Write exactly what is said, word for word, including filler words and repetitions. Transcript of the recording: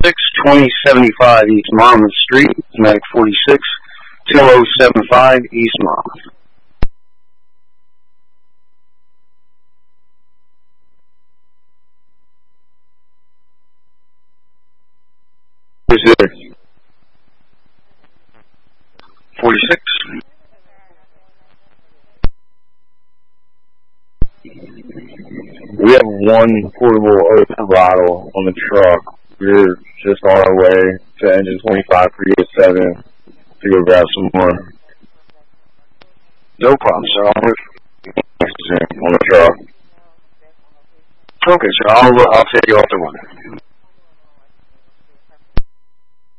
six, twenty seventy-five East Monmouth Street, Medic forty-six, two oh seven five East Monmouth. Is it forty-six? We have one portable open bottle on the truck. We're just on our way to engine twenty-five for U S seven to go grab some more. No problem, sir. On the truck. Okay, sir. I'll, I'll take you off the runner.